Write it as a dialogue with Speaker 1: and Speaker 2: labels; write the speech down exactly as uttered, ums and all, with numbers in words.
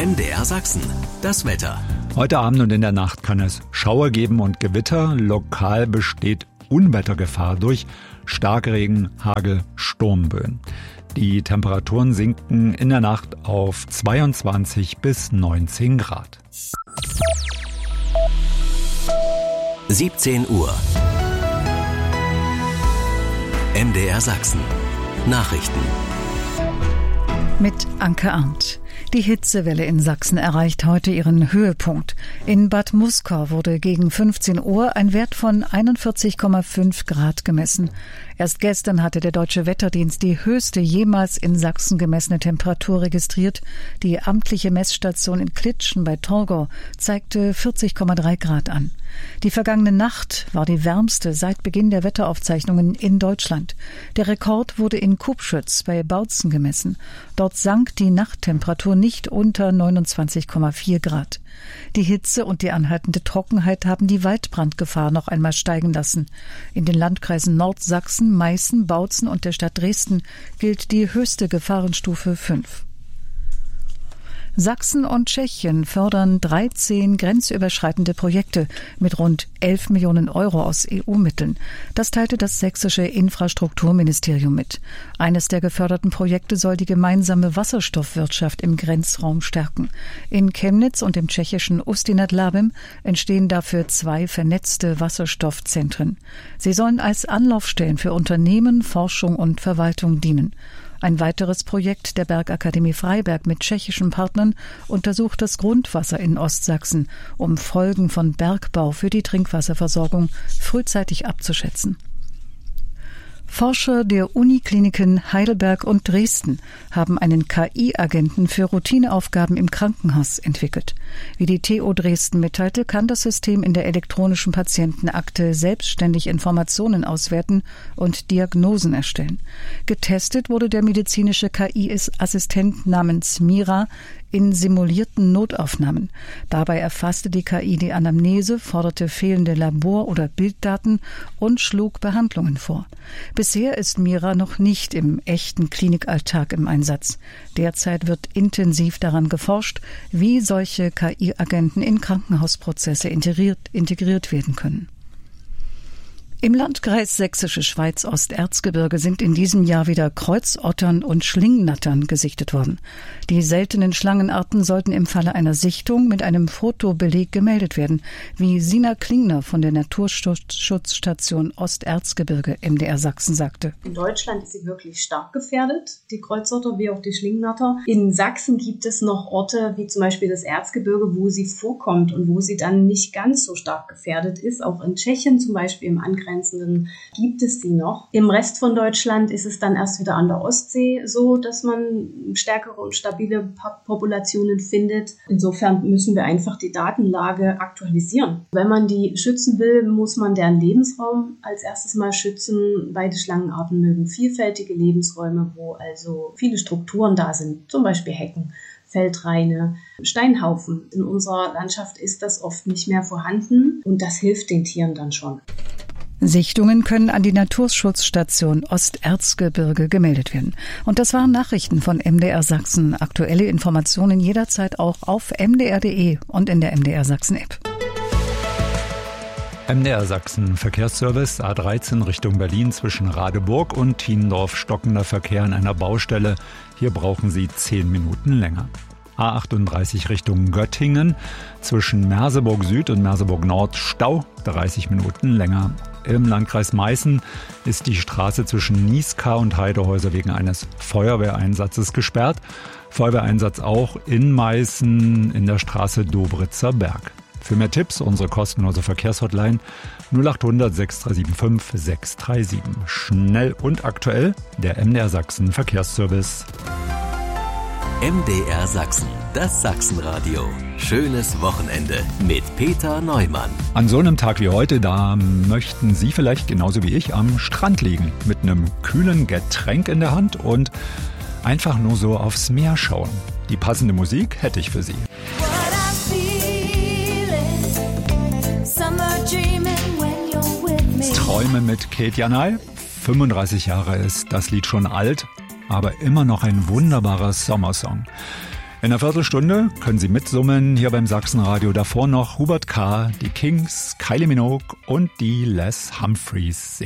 Speaker 1: M D R Sachsen, das Wetter.
Speaker 2: Heute Abend und in der Nacht kann es Schauer geben und Gewitter. Lokal besteht Unwettergefahr durch Starkregen, Hagel, Sturmböen. Die Temperaturen sinken in der Nacht auf zweiundzwanzig bis neunzehn Grad.
Speaker 1: siebzehn Uhr. M D R Sachsen. Nachrichten.
Speaker 3: Mit Anke Arndt. Die Hitzewelle in Sachsen erreicht heute ihren Höhepunkt. In Bad Muskau wurde gegen fünfzehn Uhr ein Wert von einundvierzig Komma fünf Grad gemessen. Erst gestern hatte der Deutsche Wetterdienst die höchste jemals in Sachsen gemessene Temperatur registriert. Die amtliche Messstation in Klitschen bei Torgau zeigte vierzig Komma drei Grad an. Die vergangene Nacht war die wärmste seit Beginn der Wetteraufzeichnungen in Deutschland. Der Rekord wurde in Kubschütz bei Bautzen gemessen. Dort sank die Nachttemperatur nicht unter neunundzwanzig Komma vier Grad. Die Hitze und die anhaltende Trockenheit haben die Waldbrandgefahr noch einmal steigen lassen. In den Landkreisen Nordsachsen, Meißen, Bautzen und der Stadt Dresden gilt die höchste Gefahrenstufe fünf. Sachsen und Tschechien fördern dreizehn grenzüberschreitende Projekte mit rund elf Millionen Euro aus E U-Mitteln. Das teilte das sächsische Infrastrukturministerium mit. Eines der geförderten Projekte soll die gemeinsame Wasserstoffwirtschaft im Grenzraum stärken. In Chemnitz und im tschechischen Ústí nad Labem entstehen dafür zwei vernetzte Wasserstoffzentren. Sie sollen als Anlaufstellen für Unternehmen, Forschung und Verwaltung dienen. Ein weiteres Projekt der Bergakademie Freiberg mit tschechischen Partnern untersucht das Grundwasser in Ostsachsen, um Folgen von Bergbau für die Trinkwasserversorgung frühzeitig abzuschätzen. Forscher der Unikliniken Heidelberg und Dresden haben einen K I-Agenten für Routineaufgaben im Krankenhaus entwickelt. Wie die T U Dresden mitteilte, kann das System in der elektronischen Patientenakte selbstständig Informationen auswerten und Diagnosen erstellen. Getestet wurde der medizinische K I-Assistent namens Mira in simulierten Notaufnahmen. Dabei erfasste die K I die Anamnese, forderte fehlende Labor- oder Bilddaten und schlug Behandlungen vor. Bisher ist Mira noch nicht im echten Klinikalltag im Einsatz. Derzeit wird intensiv daran geforscht, wie solche K I-Agenten in Krankenhausprozesse integriert, integriert werden können. Im Landkreis Sächsische Schweiz Osterzgebirge sind in diesem Jahr wieder Kreuzottern und Schlingnattern gesichtet worden. Die seltenen Schlangenarten sollten im Falle einer Sichtung mit einem Fotobeleg gemeldet werden, wie Sina Klingner von der Naturschutzstation Osterzgebirge M D R Sachsen sagte.
Speaker 4: In Deutschland ist sie wirklich stark gefährdet, die Kreuzotter wie auch die Schlingnatter. In Sachsen gibt es noch Orte wie zum Beispiel das Erzgebirge, wo sie vorkommt und wo sie dann nicht ganz so stark gefährdet ist. Auch in Tschechien zum Beispiel im Angrenzenden gibt es sie noch. Im Rest von Deutschland ist es dann erst wieder an der Ostsee so, dass man stärkere und stabile Populationen findet. Insofern müssen wir einfach die Datenlage aktualisieren. Wenn man die schützen will, muss man deren Lebensraum als erstes mal schützen. Beide Schlangenarten mögen vielfältige Lebensräume, wo also viele Strukturen da sind, zum Beispiel Hecken, Feldraine, Steinhaufen. In unserer Landschaft ist das oft nicht mehr vorhanden und das hilft den Tieren dann schon.
Speaker 3: Sichtungen können an die Naturschutzstation Osterzgebirge gemeldet werden. Und das waren Nachrichten von M D R Sachsen. Aktuelle Informationen jederzeit auch auf m d r punkt d e und in der M D R Sachsen App.
Speaker 2: M D R Sachsen Verkehrsservice A dreizehn Richtung Berlin zwischen Radeburg und Tiendorf stockender Verkehr an einer Baustelle. Hier brauchen Sie zehn Minuten länger. A achtunddreißig Richtung Göttingen zwischen Merseburg Süd und Merseburg Nord Stau, dreißig Minuten länger. Im Landkreis Meißen ist die Straße zwischen Nieskar und Heidehäuser wegen eines Feuerwehreinsatzes gesperrt. Feuerwehreinsatz auch in Meißen in der Straße Dobritzer Berg. Für mehr Tipps unsere kostenlose Verkehrshotline null acht hundert sechs drei sieben fünf sechs drei sieben. Schnell und aktuell der M D R Sachsen Verkehrsservice.
Speaker 1: M D R Sachsen, das Sachsenradio. Schönes Wochenende mit Peter Neumann.
Speaker 2: An so einem Tag wie heute, da möchten Sie vielleicht genauso wie ich am Strand liegen, mit einem kühlen Getränk in der Hand und einfach nur so aufs Meer schauen. Die passende Musik hätte ich für Sie. Träume mit Kate Janay. fünfunddreißig Jahre ist das Lied schon alt, aber immer noch ein wunderbarer Sommersong. In einer Viertelstunde können Sie mitsummen hier beim Sachsenradio. Davor noch Hubert K., die Kings, Kylie Minogue und die Les Humphreys.